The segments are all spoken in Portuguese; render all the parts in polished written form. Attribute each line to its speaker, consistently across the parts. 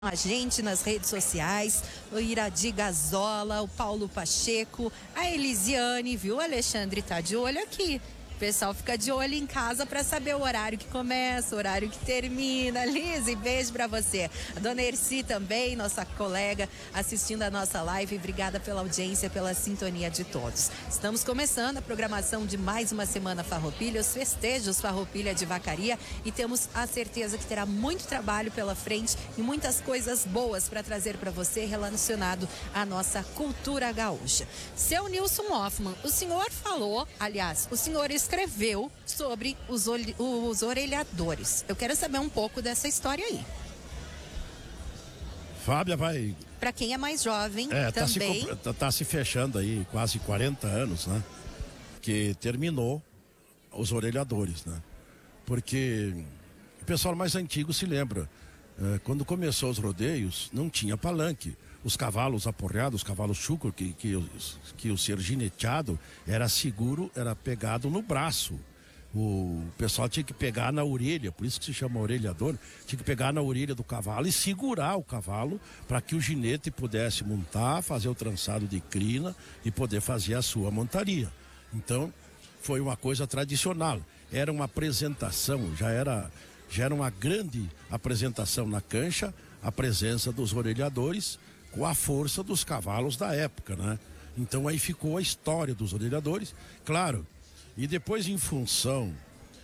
Speaker 1: A gente nas redes sociais, o Iradi Gazola, o Paulo Pacheco, a Elisiane, viu? O Alexandre tá de olho aqui. O pessoal fica de olho em casa para saber o horário que começa, o horário que termina. Lise, beijo para você. A dona Erci também, nossa colega, assistindo a nossa live. Obrigada pela audiência, pela sintonia de todos. Estamos começando a programação de mais uma semana Farroupilha, os festejos Farroupilha de Vacaria, e temos a certeza que terá muito trabalho pela frente e muitas coisas boas para trazer para você relacionado à nossa cultura gaúcha. Seu Nilson Hoffman, o senhor falou, aliás, o senhor escreveu sobre os orelhadores. Eu quero saber um pouco dessa história aí.
Speaker 2: Fábia vai...
Speaker 1: Para quem é mais jovem também...
Speaker 2: Tá se fechando aí quase 40 anos, né? Que terminou os orelhadores, né? Porque o pessoal mais antigo se lembra. Quando começou os rodeios, não tinha palanque. Os cavalos aporreados, os cavalos chucro, que o ser gineteado era seguro, era pegado no braço. O pessoal tinha que pegar na orelha, por isso que se chama orelhador, tinha que pegar na orelha do cavalo e segurar o cavalo para que o ginete pudesse montar, fazer o trançado de crina e poder fazer a sua montaria. Então, foi uma coisa tradicional. Era uma apresentação, já era uma grande apresentação na cancha, a presença dos orelhadores com a força dos cavalos da época, né? Então aí ficou a história dos orelhadores, claro. E depois em função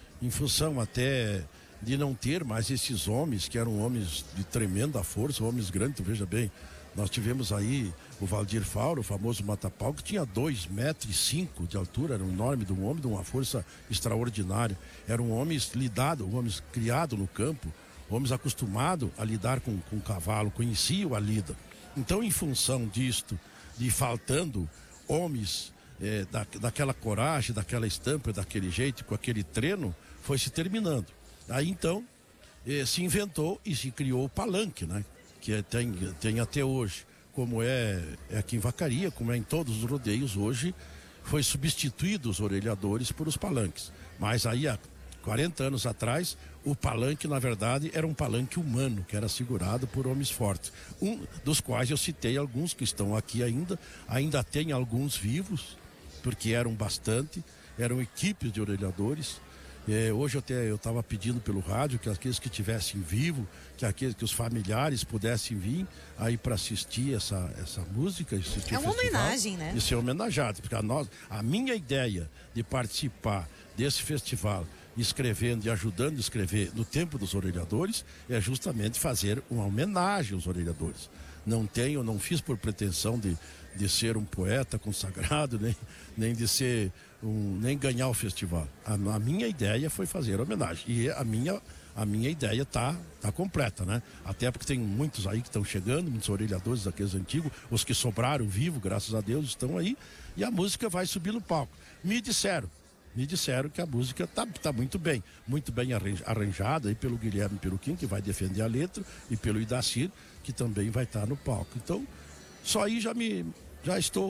Speaker 2: até de não ter mais esses homens, que eram homens de tremenda força, homens grandes, veja bem, nós tivemos aí o Valdir Fauro, o famoso Matapau, que tinha 2,5 metros de altura, era um enorme de um homem, de uma força extraordinária. Eram homens homens criados no campo, homens acostumados a lidar com o cavalo, conheciam a lida. Então, em função disto, de faltando homens daquela coragem, daquela estampa, daquele jeito, com aquele treino, foi se terminando. Aí então se inventou e se criou o palanque, né? Que tem até hoje, como é aqui em Vacaria, como é em todos os rodeios hoje, foi substituído os orelhadores por os palanques. Mas aí há 40 anos atrás, o palanque, na verdade, era um palanque humano, que era segurado por homens fortes. Um dos quais eu citei alguns que estão aqui ainda tem alguns vivos, porque eram bastante, eram equipes de orelhadores. Hoje eu estava pedindo pelo rádio que aqueles que estivessem vivos, que os familiares pudessem vir aí para assistir essa música. Assistir
Speaker 1: é uma homenagem, né?
Speaker 2: E ser homenageado, porque a minha ideia de participar desse festival, escrevendo e ajudando a escrever no tempo dos orelhadores, é justamente fazer uma homenagem aos orelhadores. Não fiz por pretensão de ser um poeta consagrado, nem de ser nem ganhar o festival. A minha ideia foi fazer homenagem. E a minha ideia tá completa, né? Até porque tem muitos aí que estão chegando, muitos orelhadores daqueles antigos, os que sobraram vivos, graças a Deus, estão aí, e a música vai subir no palco. Me disseram que a música tá muito bem arranjada aí pelo Guilherme Peruquim, que vai defender a letra, e pelo Idacir, que também vai estar no palco. Então, só aí já estou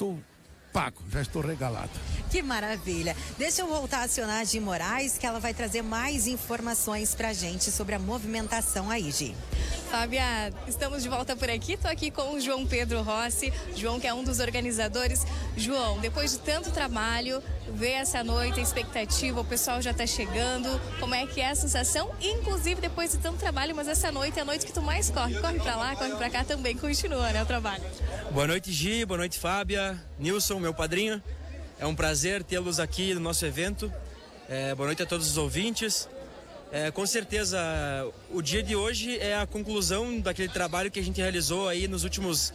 Speaker 2: pago, já estou regalado.
Speaker 1: Que maravilha. Deixa eu voltar a acionar a Gi Moraes, que ela vai trazer mais informações pra gente sobre a movimentação aí, Gi.
Speaker 3: Fábia, estamos de volta por aqui. Estou aqui com o João Pedro Rossi. João, que é um dos organizadores. João, depois de tanto trabalho, ver essa noite, a expectativa, o pessoal já está chegando. Como é que é a sensação? Inclusive, depois de tanto trabalho, mas essa noite é a noite que tu mais corre. Corre para lá, corre para cá, também continua, né, o trabalho.
Speaker 4: Boa noite, Gi. Boa noite, Fábia. Nilson, meu padrinho. É um prazer tê-los aqui no nosso evento. Boa noite a todos os ouvintes. Com certeza, o dia de hoje é a conclusão daquele trabalho que a gente realizou aí nos últimos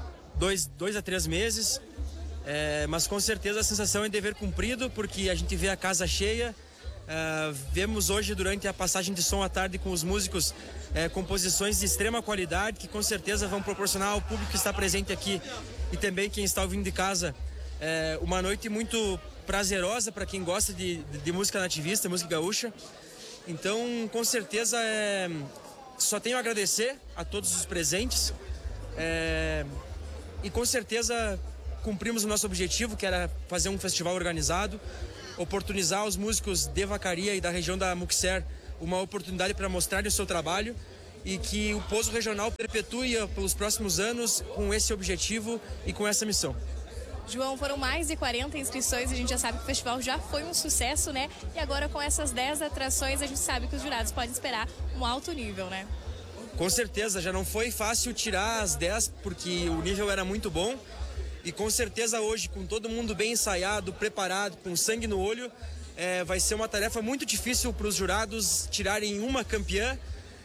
Speaker 4: 2 a 3 meses. Mas com certeza a sensação é dever cumprido, porque a gente vê a casa cheia. Vemos hoje, durante a passagem de som à tarde com os músicos, composições de extrema qualidade, que com certeza vão proporcionar ao público que está presente aqui e também quem está ouvindo de casa uma noite muito prazerosa para quem gosta de música nativista, música gaúcha. Então, com certeza, só tenho a agradecer a todos os presentes e com certeza cumprimos o nosso objetivo, que era fazer um festival organizado, oportunizar aos músicos de Vacaria e da região da Muxer uma oportunidade para mostrarem o seu trabalho e que o Pouso Regional perpetue pelos próximos anos com esse objetivo e com essa missão.
Speaker 3: João, foram mais de 40 inscrições, a gente já sabe que o festival já foi um sucesso, né? E agora com essas 10 atrações, a gente sabe que os jurados podem esperar um alto nível, né?
Speaker 4: Com certeza, já não foi fácil tirar as 10, porque o nível era muito bom. E com certeza hoje, com todo mundo bem ensaiado, preparado, com sangue no olho, vai ser uma tarefa muito difícil para os jurados tirarem uma campeã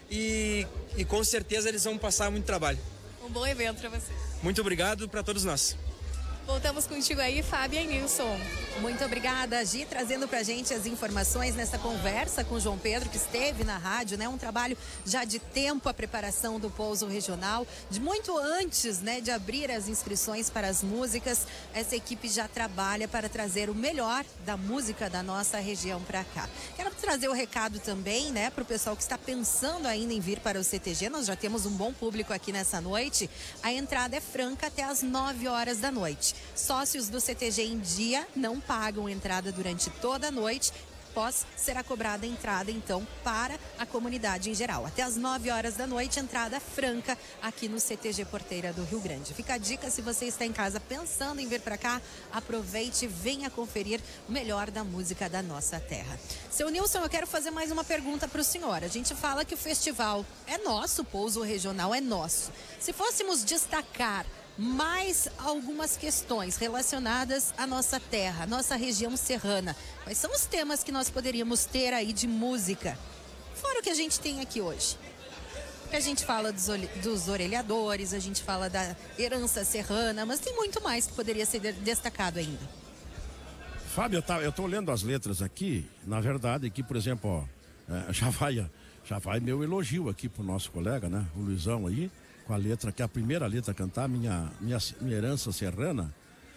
Speaker 4: e com certeza eles vão passar muito trabalho.
Speaker 3: Um bom evento para você.
Speaker 4: Muito obrigado para todos nós.
Speaker 3: Voltamos contigo aí, Fábia e Nilson.
Speaker 1: Muito obrigada, Gi, trazendo pra gente as informações nessa conversa com o João Pedro, que esteve na rádio, né? Um trabalho já de tempo, a preparação do Pouso Regional, de muito antes, né, de abrir as inscrições para as músicas. Essa equipe já trabalha para trazer o melhor da música da nossa região para cá. Quero trazer o recado também, né, pro pessoal que está pensando ainda em vir para o CTG. Nós já temos um bom público aqui nessa noite. A entrada é franca até às 9 horas da noite. Sócios do CTG em dia não pagam entrada durante toda a noite. Após será cobrada a entrada, então, para a comunidade em geral. Até às 9 horas da noite, entrada franca aqui no CTG Porteira do Rio Grande. Fica a dica, se você está em casa pensando em vir para cá, aproveite e venha conferir o melhor da música da nossa terra. Seu Nilson, eu quero fazer mais uma pergunta para o senhor. A gente fala que o festival é nosso, o Pouso Regional é nosso. Se fôssemos destacar mais algumas questões relacionadas à nossa terra, à nossa região serrana, quais são os temas que nós poderíamos ter aí de música? Fora o que a gente tem aqui hoje. A gente fala dos orelhadores, a gente fala da herança serrana, mas tem muito mais que poderia ser destacado ainda.
Speaker 2: Fábio, eu estou lendo as letras aqui, na verdade, aqui, por exemplo, ó, já vai meu elogio aqui pro nosso colega, né, o Luizão aí, com a letra, que é a primeira letra a cantar, minha herança serrana.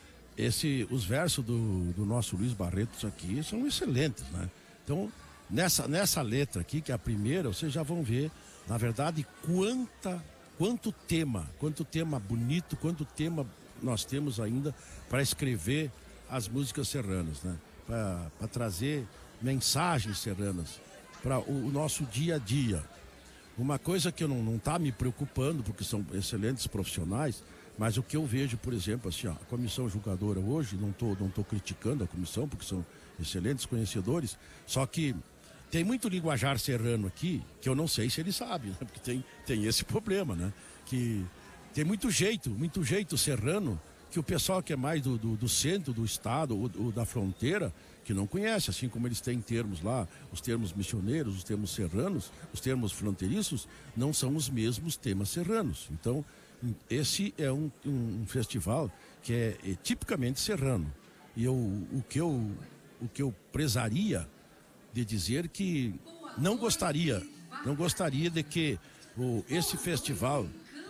Speaker 2: Os versos do nosso Luiz Barretos aqui são excelentes, né? Então, nessa letra aqui, que é a primeira, vocês já vão ver, na verdade, quanto tema bonito, quanto tema nós temos ainda para escrever as músicas serranas, né? Para trazer mensagens serranas para o nosso dia a dia. Uma coisa que não está me preocupando, porque são excelentes profissionais, mas o que eu vejo, por exemplo, assim, ó, a comissão julgadora hoje, não tô criticando a comissão, porque são excelentes conhecedores, só que tem muito linguajar serrano aqui, que eu não sei se eles sabem, né? Porque tem esse problema, né? Que tem muito jeito serrano, que o pessoal que é mais do centro do estado ou da fronteira, que não conhece, assim como eles têm termos lá, os termos missioneiros, os termos serranos, os termos fronteiriços, não são os mesmos temas serranos. Então, esse é um festival que é tipicamente serrano. E o que eu prezaria de dizer que não gostaria de que esse festival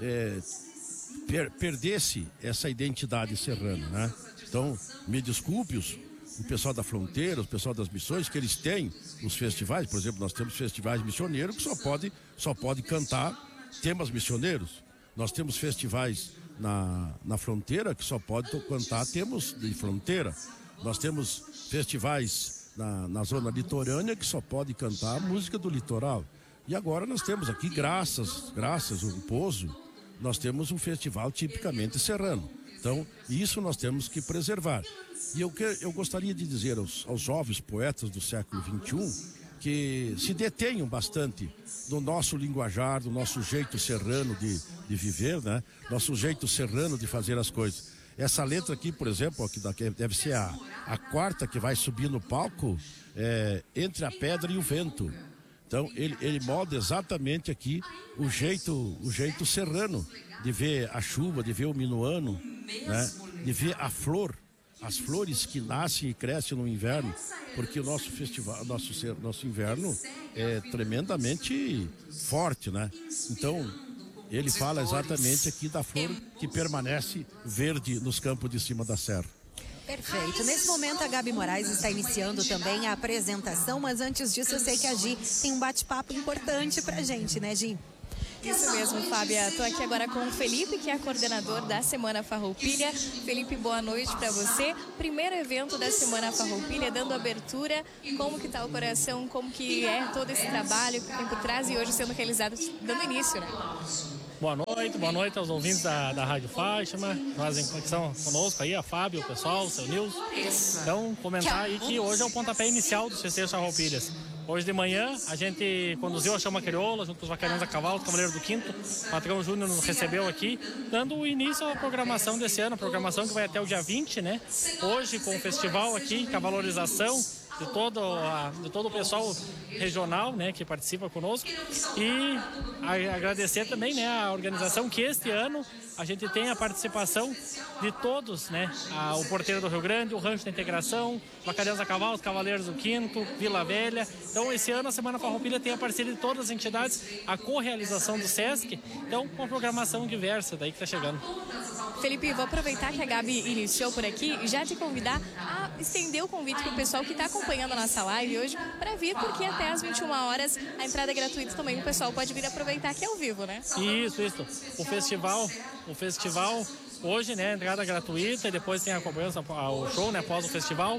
Speaker 2: perdesse essa identidade serrana, né? Então, me desculpe o pessoal da fronteira, o pessoal das missões, que eles têm os festivais. Por exemplo, nós temos festivais missioneiros que só pode cantar temas missioneiros. Nós temos festivais na fronteira que só pode cantar temas de fronteira. Nós temos festivais na zona litorânea que só pode cantar música do litoral. E agora nós temos aqui, graças ao Pouso, nós temos um festival tipicamente serrano. Então, isso nós temos que preservar. E eu gostaria de dizer aos jovens poetas do século XXI que se detenham bastante no nosso linguajar, do nosso jeito serrano de viver, né? Nosso jeito serrano de fazer as coisas. Essa letra aqui, por exemplo, que deve ser a quarta que vai subir no palco, Entre a Pedra e o Vento. Então, ele molda exatamente aqui o jeito serrano de ver a chuva, de ver o minuano, né? De ver a flor, as flores que nascem e crescem no inverno, porque o nosso festival, nosso inverno é tremendamente forte, né? Então, ele fala exatamente aqui da flor que permanece verde nos campos de cima da serra.
Speaker 1: Perfeito. Nesse momento a Gabi Moraes está iniciando também a apresentação, mas antes disso eu sei que a Gi tem um bate-papo importante pra gente, né, Gi?
Speaker 3: Isso mesmo, Fábia. Estou aqui agora com o Felipe, que é coordenador da Semana Farroupilha. Felipe, boa noite para você. Primeiro evento da Semana Farroupilha, dando abertura. Como que está o coração? Como que é todo esse trabalho que tem por trás e hoje sendo realizado, dando início, né?
Speaker 5: Boa noite aos ouvintes da Rádio Fátima, nós em conexão conosco aí, a Fábio, o pessoal, o seu Nilson. Então, comentar aí que hoje é o pontapé inicial dos festejos Farroupilhas. Hoje de manhã, a gente conduziu a chama crioula junto com os vaqueiros a cavalo, os cavaleiros do Quinto. O patrão Júnior nos recebeu aqui, dando início à programação desse ano, a programação que vai até o dia 20, né? Hoje, com o festival aqui, com a valorização de todo o pessoal regional, né, que participa conosco, e agradecer também, né, a organização que este ano a gente tem a participação de todos, né, o Porteiro do Rio Grande, o Rancho da Integração, Vaqueiros a Cavalo, os Cavaleiros do Quinto, Vila Velha. Então esse ano a Semana Farroupilha tem a parceria de todas as entidades, a co-realização do SESC, então com uma programação diversa daí que está chegando.
Speaker 3: Felipe, vou aproveitar que a Gabi iniciou por aqui e já te convidar a estender o convite para o pessoal que está acompanhando a nossa live hoje para vir, porque até às 21 horas a entrada é gratuita também, o pessoal pode vir aproveitar que é ao vivo, né?
Speaker 5: Isso. O festival hoje, né, entrada gratuita e depois tem a cobrança, o show, né, após o festival.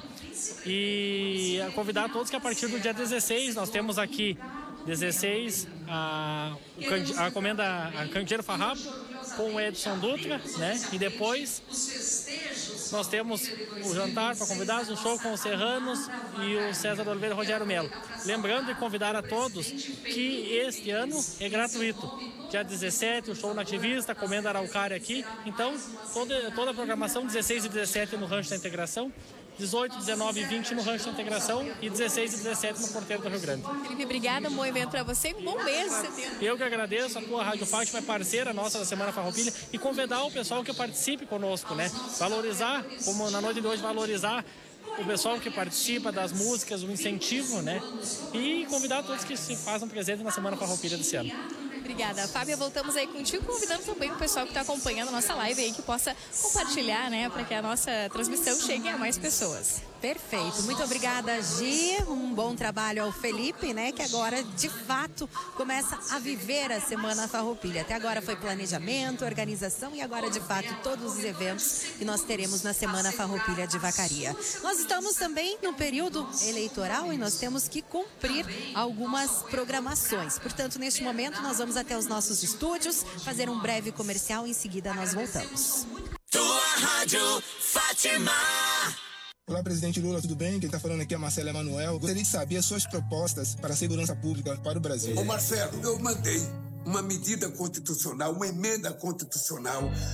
Speaker 5: E convidar todos que a partir do dia 16 nós temos aqui 16 a Candeeiro Farrapo com o Edson Dutra, né? E depois nós temos o jantar para convidados, o show com os Serranos e o César de Oliveira e Rogério Melo. Lembrando e convidar a todos que este ano é gratuito. Dia 17, o show nativista, Comenda Araucária aqui. Então, toda a programação, 16 e 17 no Rancho da Integração, 18, 19 e 20 no Rancho da Integração e 16 e 17 no Porteiro do Rio Grande.
Speaker 3: Felipe, obrigada, um bom evento para você e um bom mês de setembro.
Speaker 5: Eu que agradeço, a tua Rádio Fátima é parceira nossa da Semana Farroupilha e convidar o pessoal que participe conosco, né? Valorizar, como na noite de hoje, valorizar o pessoal que participa das músicas, o incentivo, né? E convidar todos que se façam presente na Semana Farroupilha desse ano.
Speaker 3: Obrigada, Fábia. Voltamos aí contigo, convidando também o pessoal que está acompanhando a nossa live aí, que possa compartilhar, né, para que a nossa transmissão chegue a mais pessoas.
Speaker 1: Perfeito. Muito obrigada, Gi. Um bom trabalho ao Felipe, né, que agora, de fato, começa a viver a Semana Farroupilha. Até agora foi planejamento, organização e agora, de fato, todos os eventos que nós teremos na Semana Farroupilha de Vacaria. Nós estamos também no período eleitoral e nós temos que cumprir algumas programações. Portanto, neste momento, nós vamos até os nossos estúdios, fazer um breve comercial e em seguida nós voltamos.
Speaker 6: Tua Rádio Fátima.
Speaker 7: Olá, presidente Lula, tudo bem? Quem está falando aqui é Marcelo Emanuel. Gostaria de saber as suas propostas para a segurança pública para o Brasil.
Speaker 8: Ô Marcelo, eu mandei uma medida constitucional, uma emenda constitucional